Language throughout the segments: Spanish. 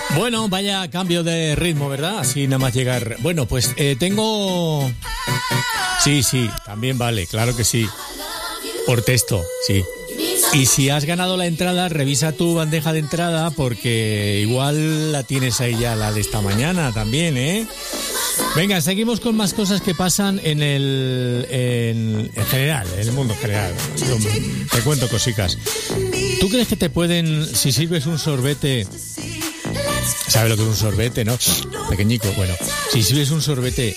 Bueno, vaya cambio de ritmo, ¿verdad? Así nada más llegar. Bueno, pues tengo... Sí, también vale, claro que sí. Por texto, sí. Y si has ganado la entrada, revisa tu bandeja de entrada porque igual la tienes ahí ya, la de esta mañana también, ¿eh? Venga, seguimos con más cosas que pasan en general, en el mundo general. Te cuento cositas. ¿Tú crees que te pueden, si sirves un sorbete... ¿Sabes lo que es un sorbete, no? Pequeñico, bueno. Si sirves un sorbete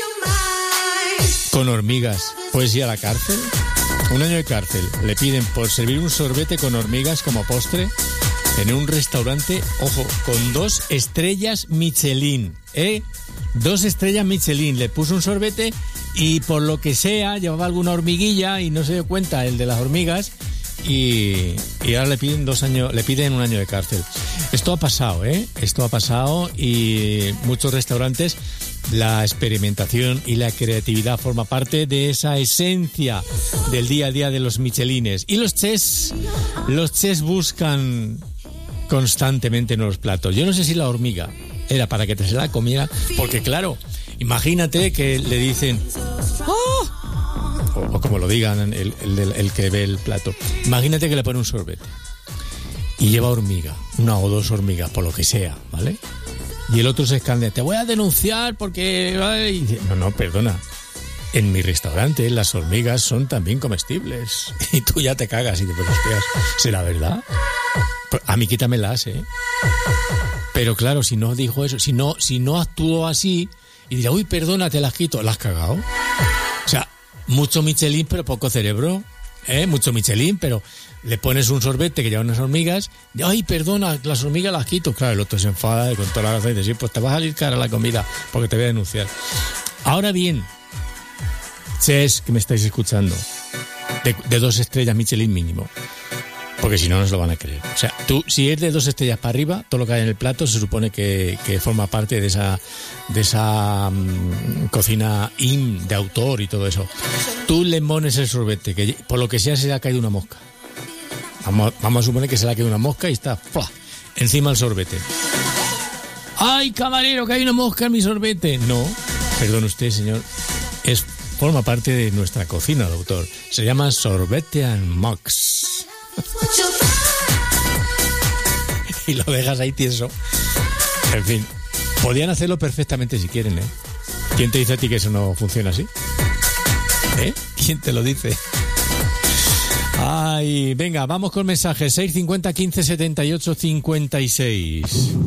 con hormigas, ¿puedes ir a la cárcel? 1 año de cárcel. Le piden por servir un sorbete con hormigas como postre en un restaurante, ojo, con 2 estrellas Michelin, ¿eh? 2 estrellas Michelin. Le puso un sorbete y por lo que sea llevaba alguna hormiguilla y no se dio cuenta el de las hormigas y ahora le piden 2 años, le piden 1 año de cárcel. Esto ha pasado, ¿eh? Esto ha pasado y muchos restaurantes, la experimentación y la creatividad forma parte de esa esencia del día a día de los Michelines. Y los chefs buscan constantemente nuevos platos. Yo no sé si la hormiga era para que te se la comiera, porque claro, imagínate que le dicen ¡oh! O como lo digan el que ve el plato. Imagínate que le pone un sorbete y lleva hormiga, 1 o 2 hormigas, por lo que sea, ¿vale? Y el otro se escandea, te voy a denunciar porque... Y dice, no, perdona. En mi restaurante las hormigas son también comestibles. Y tú ya te cagas y te pones feas. ¿Será verdad? Pues a mí quítamelas, ¿eh? Pero claro, si no dijo eso, si no actuó así, y dirá, uy, perdona, te las quito, ¿las has cagado? O sea, mucho Michelin, pero poco cerebro. Mucho Michelin, pero le pones un sorbete que lleva unas hormigas, y, ay, perdona, las hormigas las quito. Claro, el otro se enfada con toda la razón y dice, sí, pues te va a salir cara la comida porque te voy a denunciar. Ahora bien, chefs que me estáis escuchando, de 2 estrellas Michelin mínimo, porque si no, no se lo van a creer. O sea, tú, si es de 2 estrellas para arriba, todo lo que hay en el plato se supone que forma parte de esa cocina de autor y todo eso. Tú le pones el sorbete, que por lo que sea se le ha caído una mosca. Vamos a suponer que se le ha caído una mosca y está ¡fua! Encima del sorbete. ¡Ay, camarero, que hay una mosca en mi sorbete! No, perdone usted, señor. Forma parte de nuestra cocina de autor. Se llama Sorbete and Mox. Y lo dejas ahí tieso. En fin, podrían hacerlo perfectamente si quieren, ¿eh? ¿Quién te dice a ti que eso no funciona así? ¿Eh? ¿Quién te lo dice? Ay, venga, vamos con mensajes. 650 15 78 56.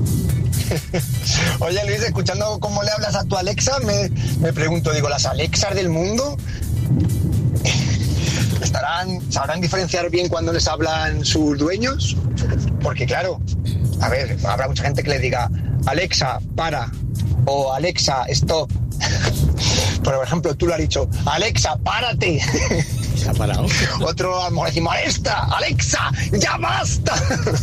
Oye, Luis, escuchando cómo le hablas a tu Alexa, me pregunto, digo, ¿las Alexas del mundo sabrán diferenciar bien cuando les hablan sus dueños? Porque claro, a ver, habrá mucha gente que le diga, Alexa, para, o Alexa, stop. Pero, por ejemplo, tú lo has dicho, Alexa, párate. ¿Se ha parado? Otro, a lo mejor decimos, Alexa, ya basta.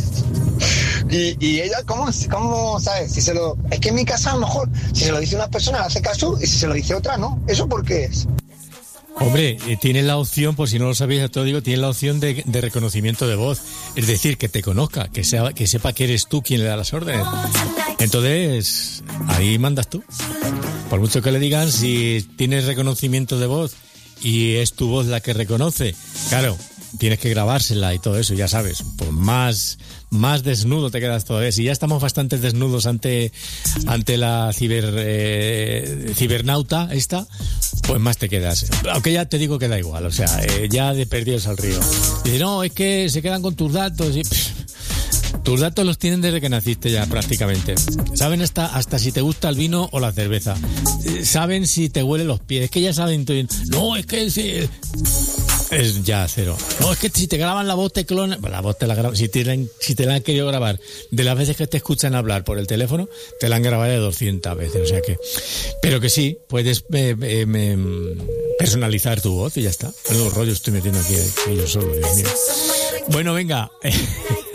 Y ella, ¿cómo sabes? Es que en mi casa, a lo mejor, si se lo dice una persona, le hace caso, y si se lo dice otra, no. ¿Eso por qué es? Hombre, tiene la opción, por si no lo sabéis, te lo digo, tiene la opción de reconocimiento de voz. Es decir, que te conozca, que sepa que eres tú quien le da las órdenes. Entonces, ahí mandas tú. Por mucho que le digan, si tienes reconocimiento de voz y es tu voz la que reconoce, claro, tienes que grabársela y todo eso, ya sabes, pues más desnudo te quedas todavía. Si ya estamos bastante desnudos ante la cibernauta esta, pues más te quedas. Aunque ya te digo que da igual, o sea, ya de perdidos al río. Dice, no, es que se quedan con tus datos y... Tus datos los tienen desde que naciste ya prácticamente. Saben hasta si te gusta el vino o la cerveza. Saben si te huelen los pies. Es que ya saben... No, es que... Sí, es ya cero. No, es que si te graban la voz te clonan... La voz te la graban... Si te la han querido grabar de las veces que te escuchan hablar por el teléfono, te la han grabado de 200 veces. O sea que... Pero que sí, puedes personalizar tu voz y ya está. Menudo rollo estoy metiendo aquí yo solo, Dios mío. Bueno, venga...